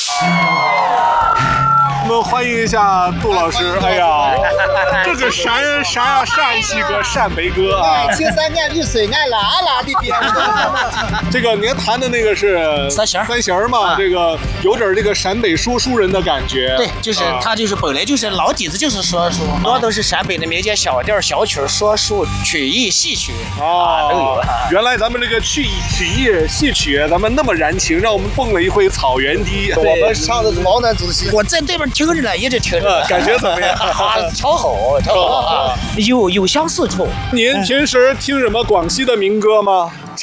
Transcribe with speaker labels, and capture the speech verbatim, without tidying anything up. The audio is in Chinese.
Speaker 1: 我们欢迎一下杜老师。哎呀，这个陕陕陕西歌、陕北歌啊，
Speaker 2: 青山暗绿水岸，蓝蓝的天空。
Speaker 1: 这个您弹的那个是
Speaker 3: 三弦
Speaker 1: 三弦嘛，这个有点这个陕北说书人的感觉。
Speaker 3: 对，就是他就是本来就是老底子就是说书，很多都是陕北的民间小调、小曲、说书、曲艺、戏曲啊都有。
Speaker 1: 原来咱们这个曲艺、曲艺、戏曲，咱们那么燃情，让我们蹦了一回草原笛。
Speaker 2: 我们唱的是毛南子戏，
Speaker 3: 我在对面听着呢，一直听着，
Speaker 1: 感觉怎么样？
Speaker 3: 超好，超好啊，有有相似处。
Speaker 1: 您平时听什么广西的民歌吗？